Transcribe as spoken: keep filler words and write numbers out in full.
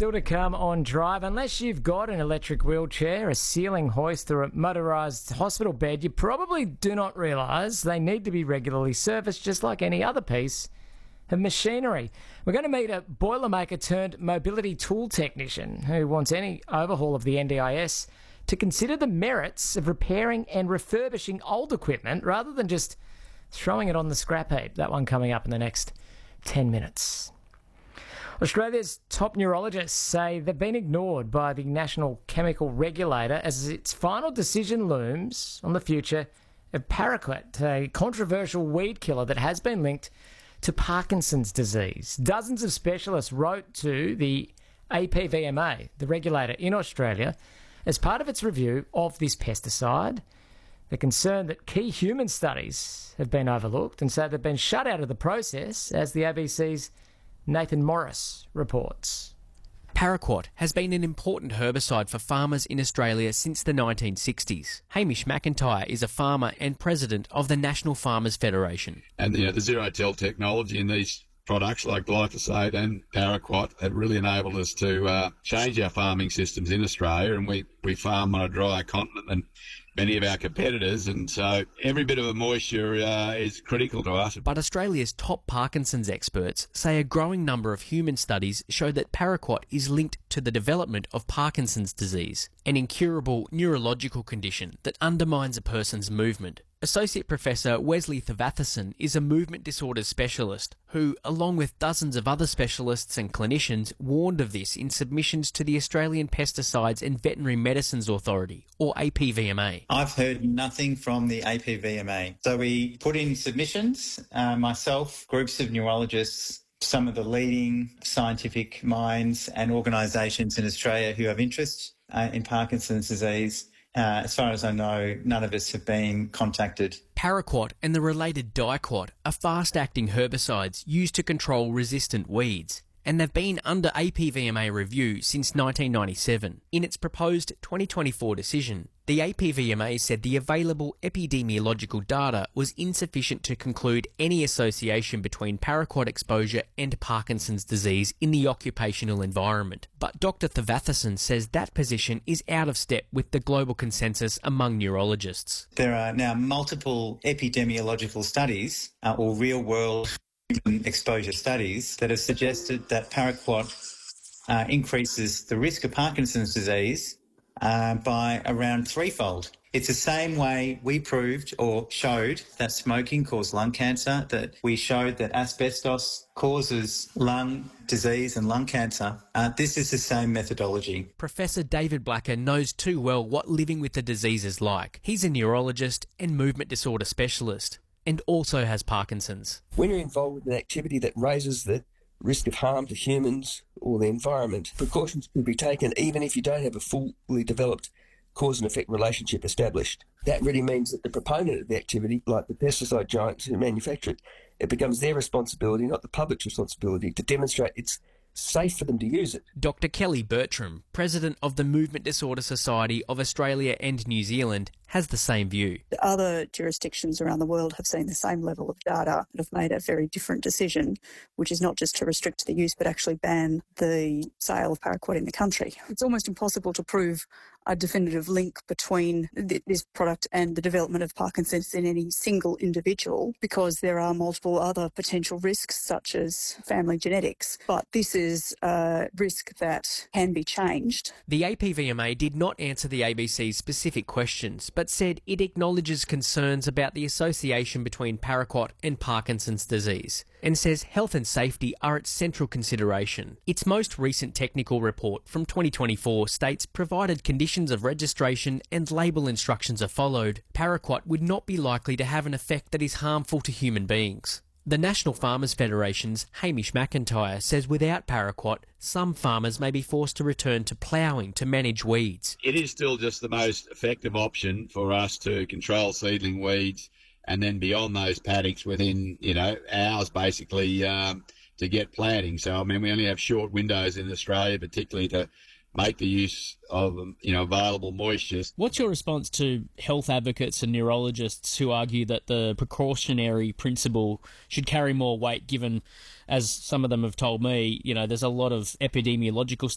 Still to come on Drive. Unless you've got an electric wheelchair, a ceiling hoist or a motorised hospital bed, you probably do not realise they need to be regularly serviced just like any other piece of machinery. We're going to meet a Boilermaker turned mobility tool technician who wants any overhaul of the N D I S to consider the merits of repairing and refurbishing old equipment rather than just throwing it on the scrap heap. That one coming up in the next ten minutes. Australia's top neurologists say they've been ignored by the National Chemical Regulator as its final decision looms on the future of paraquat, a controversial weed killer that has been linked to Parkinson's disease. Dozens of specialists wrote to the A P V M A, the regulator in Australia, as part of its review of this pesticide. They're concerned that key human studies have been overlooked and so they've been shut out of the process, as the A B C's Nathan Morris reports. Paraquat has been an important herbicide for farmers in Australia since the nineteen sixties. Hamish McIntyre is a farmer and president of the National Farmers Federation. And you know, the zero-till technology in these products like glyphosate and paraquat have really enabled us to uh, change our farming systems in Australia, and we, we farm on a drier continent than many of our competitors, and so every bit of a moisture uh, is critical to us. But Australia's top Parkinson's experts say a growing number of human studies show that paraquat is linked to the development of Parkinson's disease, an incurable neurological condition that undermines a person's movement. Associate Professor Wesley Thevathasan is a movement disorders specialist who, along with dozens of other specialists and clinicians, warned of this in submissions to the Australian Pesticides and Veterinary Medicines Authority, or A P V M A. I've heard nothing from the A P V M A. So we put in submissions, uh, myself, groups of neurologists, some of the leading scientific minds and organisations in Australia who have interest uh, in Parkinson's disease. Uh, as far as I know, none of us have been contacted. Paraquat and the related diquat are fast-acting herbicides used to control resistant weeds, and they've been under A P V M A review since nineteen ninety-seven. In its proposed twenty twenty-four decision, the A P V M A said the available epidemiological data was insufficient to conclude any association between paraquat exposure and Parkinson's disease in the occupational environment. But Doctor Thevathasan says that position is out of step with the global consensus among neurologists. There are now multiple epidemiological studies uh, or real-world exposure studies that have suggested that paraquat uh, increases the risk of Parkinson's disease uh, by around threefold. It's the same way we proved or showed that smoking caused lung cancer, that we showed that asbestos causes lung disease and lung cancer. Uh, this is the same methodology. Professor David Blacker knows too well what living with the disease is like. He's a neurologist and movement disorder specialist, and also has Parkinson's. When you're involved with an activity that raises the risk of harm to humans or the environment, precautions can be taken even if you don't have a fully developed cause and effect relationship established. That really means that the proponent of the activity, like the pesticide giants who manufacture it, it becomes their responsibility, not the public's responsibility, to demonstrate it's safe for them to use it. Doctor Kelly Bertram, president of the Movement Disorder Society of Australia and New Zealand, has the same view. Other jurisdictions around the world have seen the same level of data and have made a very different decision, which is not just to restrict the use but actually ban the sale of paraquat in the country. It's almost impossible to prove a definitive link between th- this product and the development of Parkinson's in any single individual, because there are multiple other potential risks such as family genetics. But this is a risk that can be changed. The A P V M A did not answer the A B C's specific questions, but said it acknowledges concerns about the association between paraquat and Parkinson's disease, and says health and safety are its central consideration. Its most recent technical report from twenty twenty-four states, provided conditions of registration and label instructions are followed, paraquat would not be likely to have an effect that is harmful to human beings. The National Farmers Federation's Hamish McIntyre says without paraquat, some farmers may be forced to return to ploughing to manage weeds. It is still just the most effective option for us to control seedling weeds, and then beyond those paddocks within, you know, hours basically um, to get planting. So, I mean, we only have short windows in Australia, particularly to make the use of, you know, available moisture. What's your response to health advocates and neurologists who argue that the precautionary principle should carry more weight, given, as some of them have told me, you know, there's a lot of epidemiological